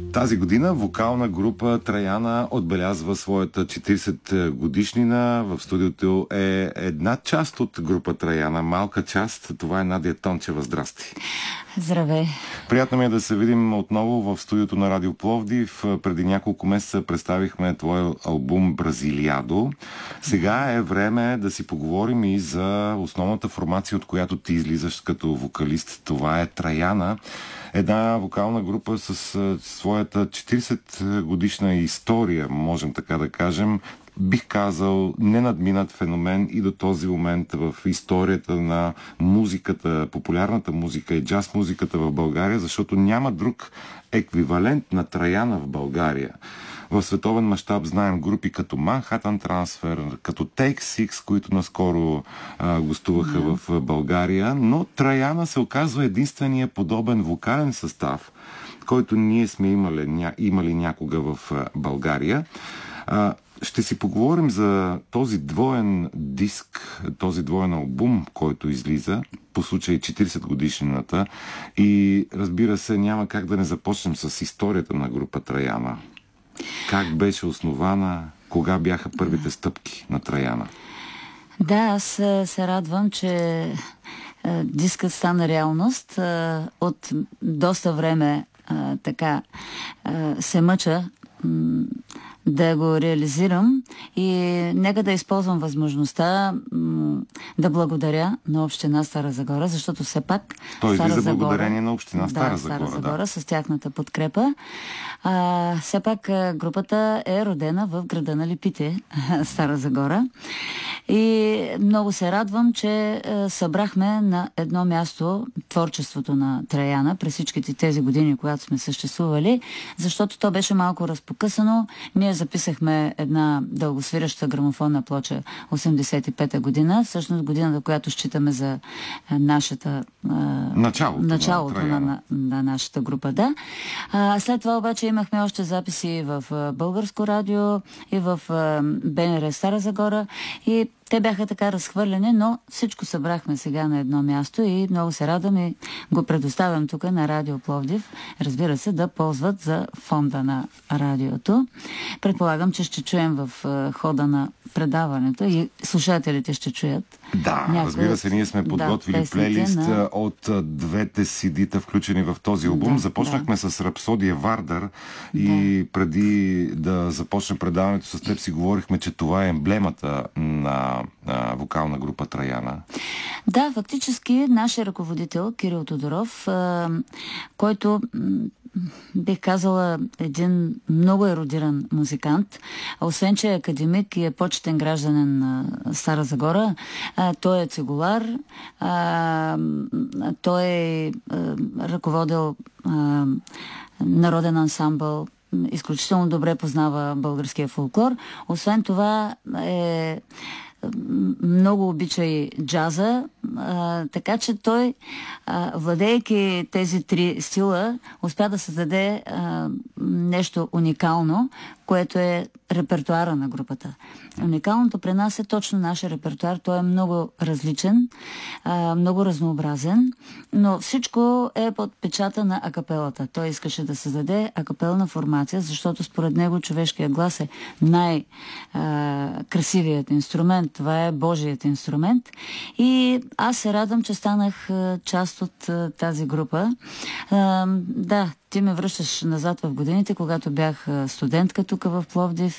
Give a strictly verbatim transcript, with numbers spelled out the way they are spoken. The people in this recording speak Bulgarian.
Тази година вокална група Траяна отбелязва своята четиридесет годишнина. В студиото е една част от група Траяна, малка част. Това е Надя Тончева. Здрасти! Здравей! Приятно ми е да се видим отново в студиото на Радио Пловдив. Преди няколко месеца представихме твой албум Бразилиадо. Сега е време да си поговорим и за основната формация, от която ти излизаш като вокалист. Това е Траяна. Една вокална група с а, своята четиридесет годишна история, можем така да кажем. Бих казал, ненадминат феномен и до този момент в историята на музиката, популярната музика и джаз музиката в България, защото няма друг еквивалент на Траяна в България. В световен мащаб знаем групи като Manhattan Transfer, като Take Six, които наскоро а, гостуваха yeah. в България, но Траяна се оказва единствения подобен вокален състав, който ние сме имали, ня, имали някога в а, България. А, ще си поговорим за този двоен диск, този двоен албум, който излиза по случай четиридесет годишнината, и разбира се, няма как да не започнем с историята на група Траяна. Как беше основана? Кога бяха първите стъпки на Траяна? Да, аз се радвам, че дискът стана реалност. От доста време така се мъча да го реализирам и нека да използвам възможността м- да благодаря на община Стара Загора, защото все пак Той Стара излиза Загора, благодарение на община Стара да, Загора, Стара Загора да. с тяхната подкрепа. А, все пак групата е родена в града на Липите, Стара Загора. И много се радвам, че е, събрахме на едно място творчеството на Траяна през всичките тези години, когато сме съществували, защото то беше малко разпокъсано. Ние записахме една дългосвираща грамофонна плоча осемдесет и пета година, всъщност годината, която считаме за е, нашата е, началото, началото на, на, на, на нашата група. Да. А, след това обаче имахме още записи в е, Българско радио и в е, БНР Стара Загора и те бяха така разхвърлени, но всичко събрахме сега на едно място и много се радвам и го предоставям тук на Радио Пловдив. Разбира се, да ползват за фонда на радиото. Предполагам, че ще чуем в хода на предаването и слушателите ще чуят. Да, разбира се, ние сме подготвили да, плейлист на... от двете сидита, включени в този албум. Да, Започнахме да. с Рапсодия Вардар и да. преди да започне предаването с теб си говорихме, че това е емблемата на а, вокална група Траяна. Да, фактически нашия ръководител Кирил Тодоров, а, който бих казала един много ерудиран музикант. Освен, че е академик и е почетен гражданин на Стара Загора, а, той е цигулар, а, той е а, ръководил а, народен ансамбъл, изключително добре познава българския фолклор. Освен това е много обича и джаза, а, така че той, а, владеейки тези три стила, успя да създаде а, нещо уникално, което е репертуара на групата. Уникалното при нас е точно нашия репертуар. Той е много различен, а, много разнообразен, но всичко е под печата на акапелата. Той искаше да създаде акапелна формация, защото според него човешкият глас е най-красивият инструмент. Това е Божият инструмент. И аз се радвам, че станах част от тази група. А, да, ти ме връщаш назад в годините, когато бях студентка тук в Пловдив